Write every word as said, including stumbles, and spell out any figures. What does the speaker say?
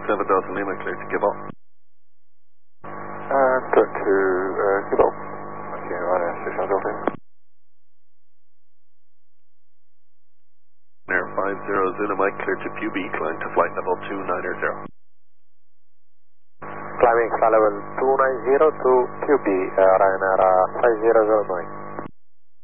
seven Delta Lima, clear to Gibble. Uh, turn to uh, Gibble. Okay, Ryanair six nine Delta. Air five zero Zulu Mike, clear to Q B, climb to flight level two nine zero. Climbing flight level two nine zero to Q B, uh, Ryanair uh, five zero zero Mike.